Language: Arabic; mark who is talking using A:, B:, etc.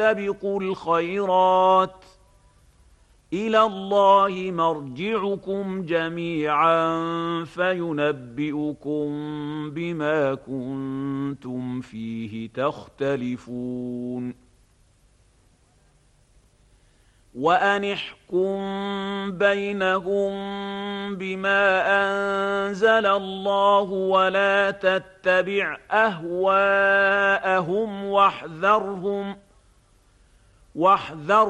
A: فاستبقوا الخيرات إلى الله مرجعكم جميعا فينبئكم بما كنتم فيه تختلفون وأن احكم بينهم بما أنزل الله ولا تتبع أهواءهم واحذرهم